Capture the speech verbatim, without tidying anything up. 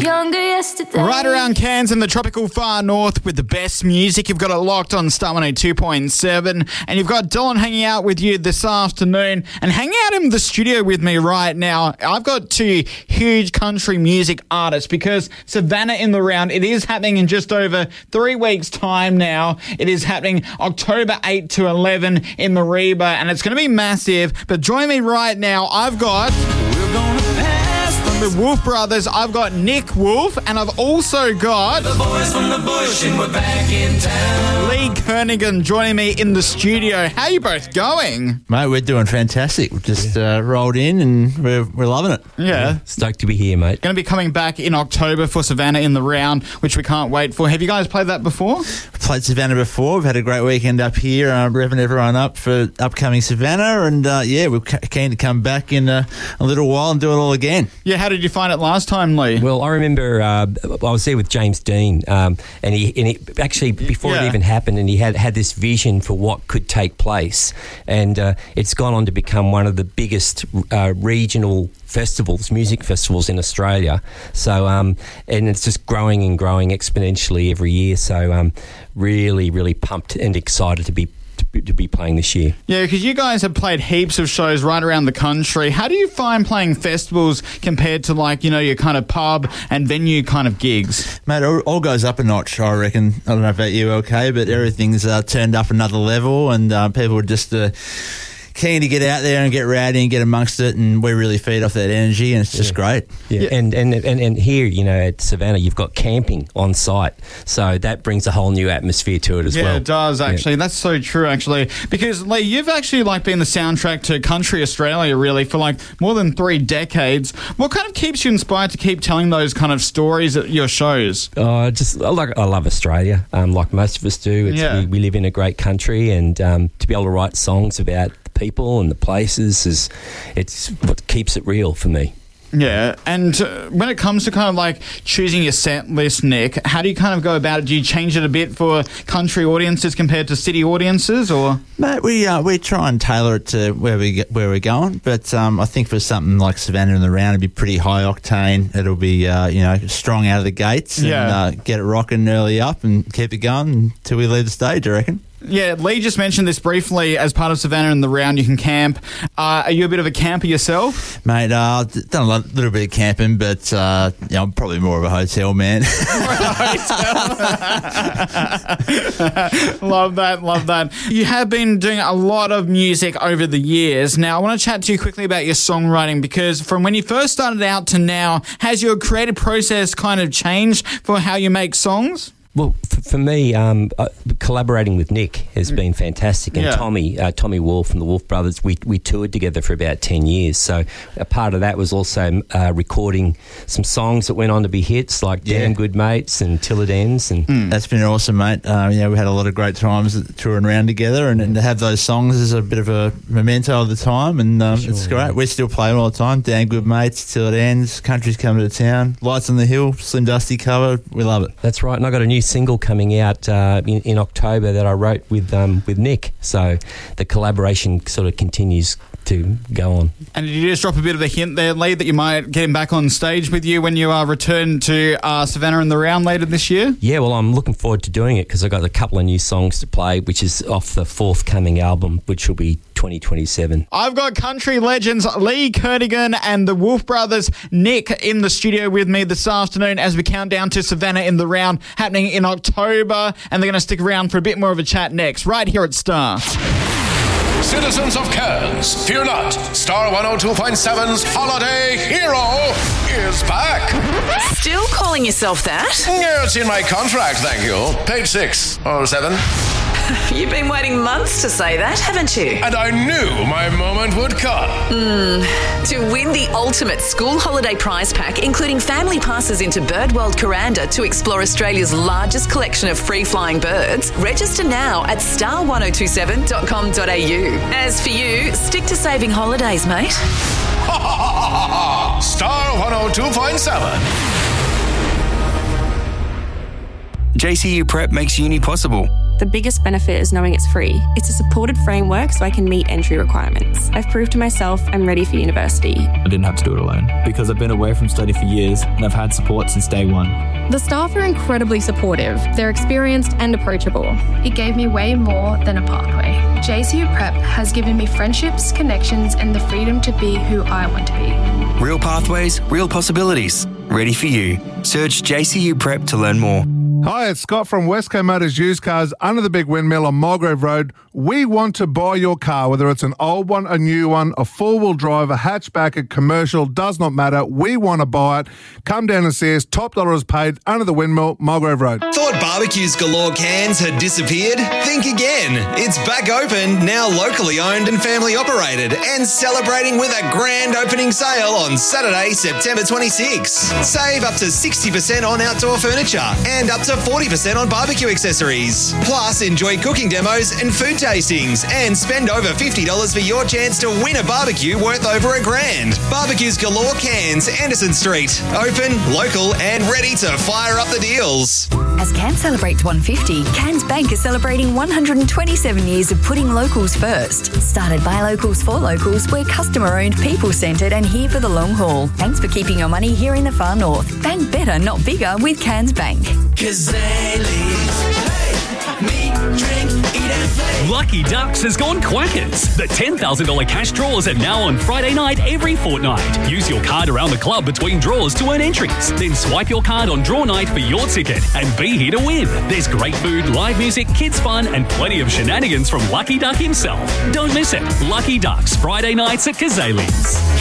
younger yesterday. Right around Cairns in the tropical far north with the best music. You've got it locked on Star one oh two point seven. And you've got Dylan hanging out with you this afternoon. And hanging out in the studio with me right now, I've got two huge country music artists because Savannah in the Round, it is happening in just over three weeks' time now. It is happening October eighth to eleven in Mareeba, and it's going to be massive. But join me right now. I've got... We're gonna pass from the Wolf Brothers. I've got Nick Wolf, and I've also got... The boys from the bush, and we're back in town. Lee Kernaghan joining me in the studio. How are you both going? Mate, we're doing fantastic. We've just uh, rolled in and we're, we're loving it. Yeah. Stoked to be here, mate. Going to be coming back in October for Savannah in the Round, which we can't wait for. Have you guys played that before? We've played Savannah before. We've had a great weekend up here, uh, revving everyone up for upcoming Savannah. And, uh, yeah, we're keen to come back in a, a little while and do it all again. Yeah, how did you find it last time, Lee? Well, I remember uh, I was there with James Dean, um, and he, and he actually, before Yeah. it even happened, and he had, had this vision for what could take place. And uh, it's gone on to become one of the biggest uh, regional festivals, music festivals in Australia. So, um, and it's just growing and growing exponentially every year. So, um, really, really pumped and excited to be to be, to be playing this year. Yeah, because you guys have played heaps of shows right around the country. How do you find playing festivals compared to, like, you know, your kind of pub and venue kind of gigs? Mate, all, all goes up a notch, I reckon. I don't know about you, okay, but everything's uh, turned up another level, and uh, people are just... Uh, keen to get out there and get rowdy and get amongst it, and we really feed off that energy, and it's just Yeah. great. Yeah, Yeah. And, and and and here, you know, at Savannah, you've got camping on site, so that brings a whole new atmosphere to it as yeah, well. it does, actually. Yeah. That's so true, actually. Because, Lee, you've actually, like, been the soundtrack to Country Australia, really, for, like, more than three decades. What kind of keeps you inspired to keep telling those kind of stories at your shows? Uh, just I like I love Australia, um, like most of us do. It's, Yeah. we, we live in a great country, and um, to be able to write songs about the people and the places is it's what keeps it real for me. Yeah, and uh, when it comes to kind of like choosing your set list, Nick, how do you kind of go about it? Do you change it a bit for country audiences compared to city audiences, or? Mate, we uh, we try and tailor it to where we get, where we're going, but um, I think for something like Savannah in the Round, it'd be pretty high octane. It'll be uh, you know strong out of the gates, and Yeah. uh, get it rocking early up and keep it going until we leave the stage, I reckon. Yeah, Lee just mentioned this briefly as part of Savannah in the Round. You can camp. Uh, are you a bit of a camper yourself? Mate, uh, I've done a lot- little bit of camping, but uh, you know, I'm probably more of a hotel man. Love that, love that. You have been doing a lot of music over the years. Now, I want to chat to you quickly about your songwriting, because from when you first started out to now, has your creative process kind of changed for how you make songs? Well, for, for me, um, uh, collaborating with Nick has been fantastic, and Yeah. Tommy, uh, Tommy Wolf from the Wolf Brothers, we we toured together for about ten years. So a part of that was also uh, recording some songs that went on to be hits, like Yeah. Damn Good Mates and Till It Ends. And That's been awesome, mate. Uh, yeah, we had a lot of great times touring around together, and, and to have those songs is a bit of a memento of the time, and um, Sure, it's great. yeah. We still play them all the time. Damn Good Mates, Till It Ends, Country's Coming to Town, Lights on the Hill, Slim Dusty cover. We love it. That's right, and I got a new single coming out uh, in, in October that I wrote with um, with Nick. So the collaboration sort of continues to go on. And did you just drop a bit of a hint there, Lee, that you might get him back on stage with you when you uh, return to uh, Savannah in the Round later this year? Yeah, well, I'm looking forward to doing it because I've got a couple of new songs to play, which is off the forthcoming album, which will be twenty twenty-seven. I've got country legends Lee Kernaghan and the Wolf Brothers Nick in the studio with me this afternoon as we count down to Savannah in the Round, happening in October, and they're going to stick around for a bit more of a chat next, right here at Star. Citizens of Cairns, fear not. Star one oh two point seven's Holiday Hero is back. Still calling yourself that? Yeah, it's in my contract, thank you. Page six or seven. You've been waiting months to say that, haven't you? And I knew my moment would come. To win the ultimate school holiday prize pack, including family passes into Birdworld Kuranda to explore Australia's largest collection of free-flying birds, register now at star one oh two seven dot com dot a u. As for you, stick to saving holidays, mate. Ha ha ha ha ha! Star one oh two point seven. J C U Prep makes uni possible. The biggest benefit is knowing it's free. It's a supported framework so I can meet entry requirements. I've proved to myself I'm ready for university. I didn't have to do it alone because I've been away from study for years and I've had support since day one. The staff are incredibly supportive. They're experienced and approachable. It gave me way more than a pathway. J C U Prep has given me friendships, connections, and the freedom to be who I want to be. Real pathways, real possibilities. Ready for you. Search J C U Prep to learn more. Hi, it's Scott from Westco Motors Used Cars under the Big Windmill on Mulgrave Road. We want to buy your car, whether it's an old one, a new one, a four-wheel drive, a hatchback, a commercial, does not matter. We want to buy it. Come down and see us. Top dollar is paid under the Windmill, Mulgrave Road. Thought Barbecues Galore cans had disappeared? Think again. It's back open, now locally owned and family operated, and celebrating with a grand opening sale on Saturday, September twenty-sixth. Save up to sixty percent on outdoor furniture and up to forty percent on barbecue accessories. Plus, enjoy cooking demos and food tastings and spend over fifty dollars for your chance to win a barbecue worth over a grand. Barbecues Galore Cans, Anderson Street. Open, local and ready to fire up the deals. As Cairns celebrates one hundred fifty, Cairns Bank is celebrating one hundred twenty-seven years of putting locals first. Started by locals for locals, we're customer-owned, people-centred and here for the long haul. Thanks for keeping your money here in the far north. Bank better, not bigger with Cairns Bank. Lucky Ducks has gone quackers. The ten thousand dollars cash draws are now on Friday night every fortnight. Use your card around the club between draws to earn entries. Then swipe your card on draw night for your ticket and be here to win. There's great food, live music, kids fun and plenty of shenanigans from Lucky Duck himself. Don't miss it. Lucky Ducks, Friday nights at Kazali's.